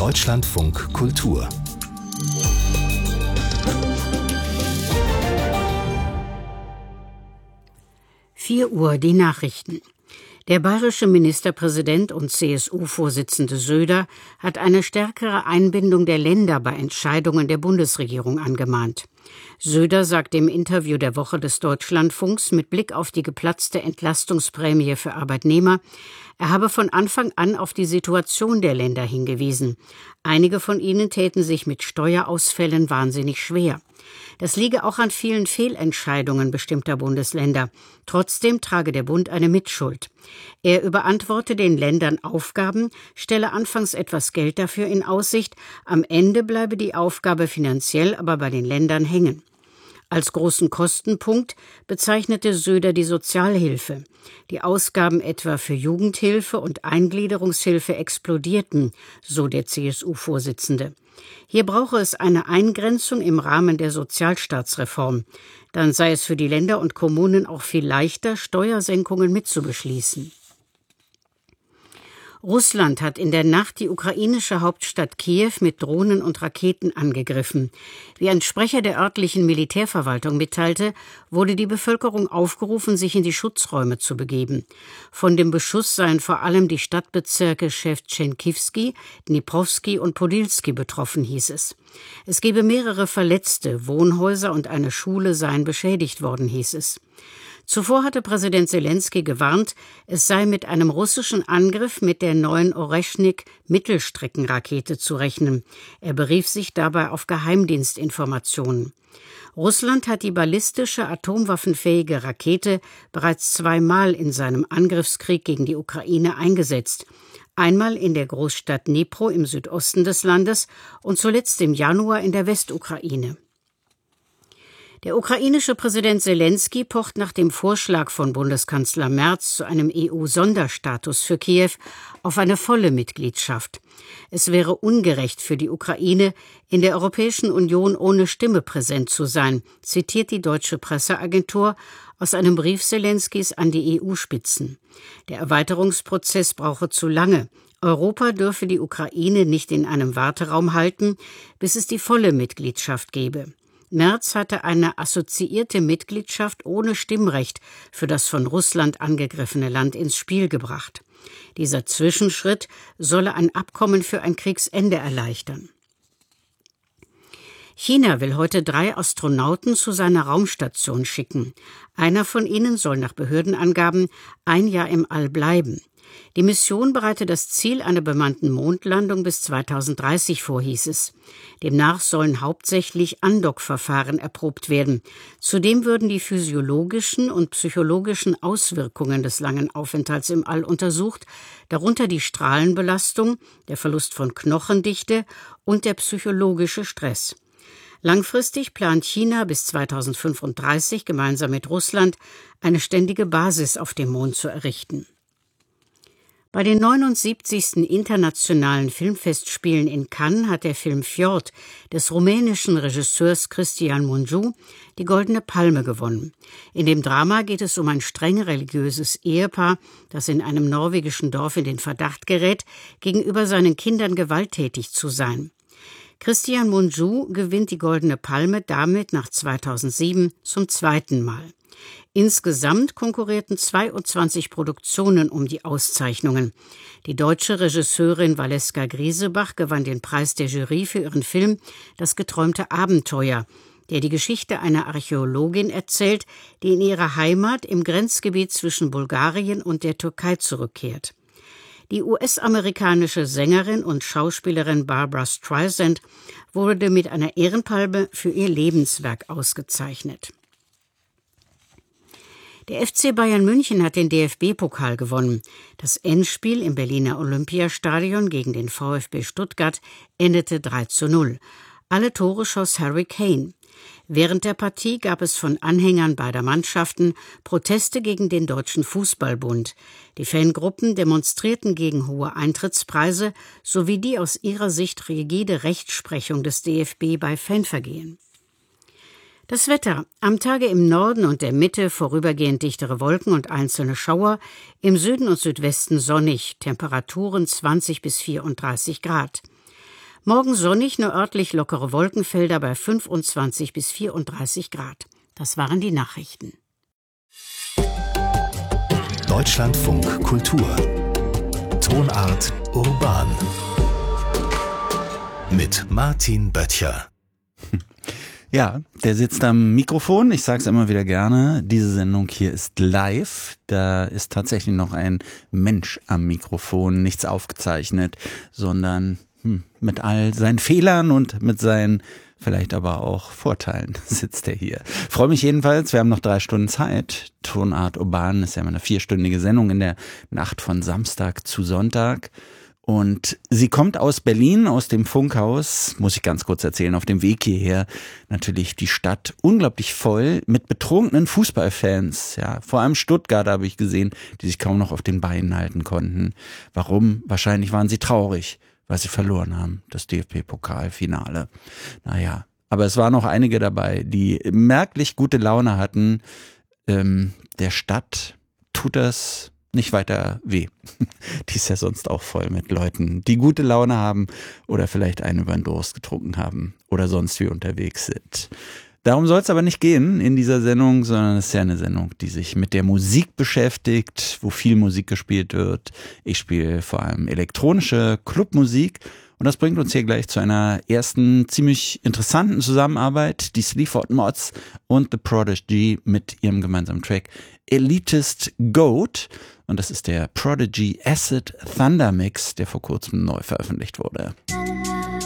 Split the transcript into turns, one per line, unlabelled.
Deutschlandfunk Kultur
4 Uhr die Nachrichten. Der bayerische Ministerpräsident und CSU-Vorsitzende Söder hat eine stärkere Einbindung der Länder bei Entscheidungen der Bundesregierung angemahnt. Söder sagte im Interview der Woche des Deutschlandfunks mit Blick auf die geplatzte Entlastungsprämie für Arbeitnehmer, er habe von Anfang an auf die Situation der Länder hingewiesen. Einige von ihnen täten sich mit Steuerausfällen wahnsinnig schwer. Das liege auch an vielen Fehlentscheidungen bestimmter Bundesländer. Trotzdem trage der Bund eine Mitschuld. Er überantworte den Ländern Aufgaben, stelle anfangs etwas Geld dafür in Aussicht, am Ende bleibe die Aufgabe finanziell aber bei den Ländern hängen. Als großen Kostenpunkt bezeichnete Söder die Sozialhilfe. Die Ausgaben etwa für Jugendhilfe und Eingliederungshilfe explodierten, so der CSU-Vorsitzende. Hier brauche es eine Eingrenzung im Rahmen der Sozialstaatsreform. Dann sei es für die Länder und Kommunen auch viel leichter, Steuersenkungen mitzubeschließen. Russland hat in der Nacht die ukrainische Hauptstadt Kiew mit Drohnen und Raketen angegriffen. Wie ein Sprecher der örtlichen Militärverwaltung mitteilte, wurde die Bevölkerung aufgerufen, sich in die Schutzräume zu begeben. Von dem Beschuss seien vor allem die Stadtbezirke Schewtschenkivski, Dniprovski und Podilski betroffen, hieß es. Es gebe mehrere Verletzte, Wohnhäuser und eine Schule seien beschädigt worden, hieß es. Zuvor hatte Präsident Selenskyj gewarnt, es sei mit einem russischen Angriff mit der neuen Oreschnik-Mittelstreckenrakete zu rechnen. Er berief sich dabei auf Geheimdienstinformationen. Russland hat die ballistische, atomwaffenfähige Rakete bereits 2-mal in seinem Angriffskrieg gegen die Ukraine eingesetzt. Einmal in der Großstadt Dnipro im Südosten des Landes und zuletzt im Januar in der Westukraine. Der ukrainische Präsident Selenskyj pocht nach dem Vorschlag von Bundeskanzler Merz zu einem EU-Sonderstatus für Kiew auf eine volle Mitgliedschaft. Es wäre ungerecht für die Ukraine, in der Europäischen Union ohne Stimme präsent zu sein, zitiert die deutsche Presseagentur aus einem Brief Selenskys an die EU-Spitzen. Der Erweiterungsprozess brauche zu lange. Europa dürfe die Ukraine nicht in einem Warteraum halten, bis es die volle Mitgliedschaft gebe. Merz hatte eine assoziierte Mitgliedschaft ohne Stimmrecht für das von Russland angegriffene Land ins Spiel gebracht. Dieser Zwischenschritt solle ein Abkommen für ein Kriegsende erleichtern. China will heute 3 Astronauten zu seiner Raumstation schicken. Einer von ihnen soll nach Behördenangaben 1 Jahr im All bleiben. Die Mission bereite das Ziel einer bemannten Mondlandung bis 2030 vor, hieß es. Demnach sollen hauptsächlich Andockverfahren erprobt werden. Zudem würden die physiologischen und psychologischen Auswirkungen des langen Aufenthalts im All untersucht, darunter die Strahlenbelastung, der Verlust von Knochendichte und der psychologische Stress. Langfristig plant China bis 2035 gemeinsam mit Russland eine ständige Basis auf dem Mond zu errichten. Bei den 79. Internationalen Filmfestspielen in Cannes hat der Film Fjord des rumänischen Regisseurs Cristian Mungiu die Goldene Palme gewonnen. In dem Drama geht es um ein streng religiöses Ehepaar, das in einem norwegischen Dorf in den Verdacht gerät, gegenüber seinen Kindern gewalttätig zu sein. Cristian Mungiu gewinnt die Goldene Palme damit nach 2007 zum 2. Mal. Insgesamt konkurrierten 22 Produktionen um die Auszeichnungen. Die deutsche Regisseurin Valeska Griesebach gewann den Preis der Jury für ihren Film »Das geträumte Abenteuer«, der die Geschichte einer Archäologin erzählt, die in ihre Heimat im Grenzgebiet zwischen Bulgarien und der Türkei zurückkehrt. Die US-amerikanische Sängerin und Schauspielerin Barbra Streisand wurde mit einer Ehrenpalme für ihr Lebenswerk ausgezeichnet. Der FC Bayern München hat den DFB-Pokal gewonnen. Das Endspiel im Berliner Olympiastadion gegen den VfB Stuttgart endete 3:0. Alle Tore schoss Harry Kane. Während der Partie gab es von Anhängern beider Mannschaften Proteste gegen den Deutschen Fußballbund. Die Fangruppen demonstrierten gegen hohe Eintrittspreise sowie die aus ihrer Sicht rigide Rechtsprechung des DFB bei Fanvergehen. Das Wetter. Am Tage im Norden und der Mitte vorübergehend dichtere Wolken und einzelne Schauer, im Süden und Südwesten sonnig, Temperaturen 20 bis 34 Grad. Morgen sonnig, nur örtlich lockere Wolkenfelder bei 25 bis 34 Grad. Das waren die Nachrichten.
Deutschlandfunk Kultur. Tonart urban. Mit Martin Böttcher.
Ja, der sitzt am Mikrofon. Ich sage es immer wieder gerne, diese Sendung hier ist live. Da ist tatsächlich noch ein Mensch am Mikrofon, nichts aufgezeichnet, sondern mit all seinen Fehlern und mit seinen vielleicht aber auch Vorteilen sitzt er hier. Freue mich jedenfalls, wir haben noch 3 Stunden Zeit. Tonart urban ist ja immer eine 4-stündige Sendung in der Nacht von Samstag zu Sonntag. Und sie kommt aus Berlin, aus dem Funkhaus, muss ich ganz kurz erzählen, auf dem Weg hierher natürlich die Stadt unglaublich voll mit betrunkenen Fußballfans. Ja, vor allem Stuttgarter habe ich gesehen, die sich kaum noch auf den Beinen halten konnten. Warum? Wahrscheinlich waren sie traurig, weil sie verloren haben, das DFB-Pokalfinale. Naja, aber es waren noch einige dabei, die merklich gute Laune hatten. Der Stadt tut das nicht weiter weh. Die ist ja sonst auch voll mit Leuten, die gute Laune haben oder vielleicht einen über den Durst getrunken haben oder sonst wie unterwegs sind. Darum soll es aber nicht gehen in dieser Sendung, sondern es ist ja eine Sendung, die sich mit der Musik beschäftigt, wo viel Musik gespielt wird. Ich spiele vor allem elektronische Clubmusik und das bringt uns hier gleich zu einer ersten ziemlich interessanten Zusammenarbeit. Die Sleaford Mods und The Prodigy mit ihrem gemeinsamen Track Elitist Goat. Und das ist der Prodigy Acid Thunder Mix, der vor kurzem neu veröffentlicht wurde.